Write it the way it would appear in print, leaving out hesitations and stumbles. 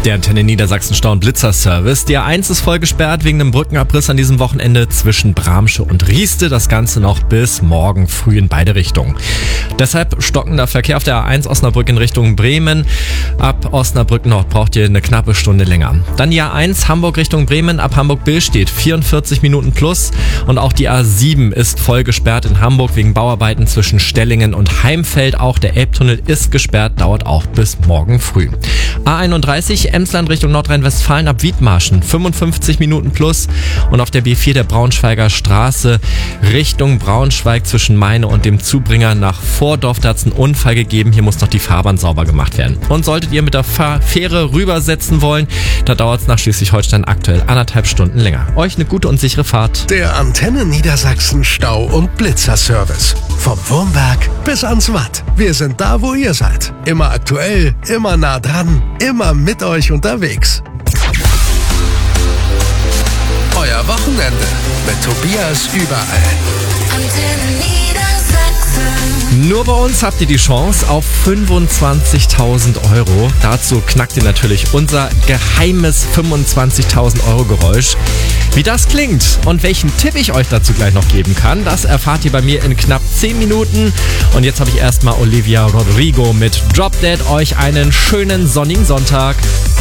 Der Antenne Niedersachsen Stau- und Blitzer-Service. Die A1 ist voll gesperrt wegen einem Brückenabriss an diesem Wochenende zwischen Bramsche und Rieste. Das Ganze noch bis morgen früh in beide Richtungen. Deshalb stockender Verkehr auf der A1 Osnabrück in Richtung Bremen. Ab Osnabrück Nord braucht ihr eine knappe Stunde länger. Dann die A1 Hamburg Richtung Bremen ab Hamburg-Billstedt 44 Minuten plus. Und auch die A7 ist voll gesperrt in Hamburg wegen Bauarbeiten zwischen Stellingen und Heimfeld. Auch der Elbtunnel ist gesperrt, dauert auch bis morgen früh. A31 Emsland Richtung Nordrhein-Westfalen ab Wiedmarschen 55 Minuten plus. Und auf der B4 der Braunschweiger Straße Richtung Braunschweig zwischen Meine und dem Zubringer nach Vordorf. Da hat es einen Unfall gegeben. Hier muss noch die Fahrbahn sauber gemacht werden. Und solltet ihr mit der Fähre rübersetzen wollen, da dauert es nach Schleswig-Holstein aktuell 1,5 Stunden länger. Euch eine gute und sichere Fahrt. Der Antenne Niedersachsen Stau- und Blitzer-Service. Vom Wurmberg bis ans Watt. Wir sind da, wo ihr seid. Immer aktuell, immer nah dran, immer mit euch unterwegs. Euer Wochenende mit Tobias überall. Antenne Niedersachsen. Nur bei uns habt ihr die Chance auf 25.000 Euro. Dazu knackt ihr natürlich unser geheimes 25.000 Euro Geräusch. Wie das klingt und welchen Tipp ich euch dazu gleich noch geben kann, das erfahrt ihr bei mir in knapp 10 Minuten. Und jetzt habe ich erstmal Olivia Rodrigo mit Drop Dead. Euch einen schönen sonnigen Sonntag.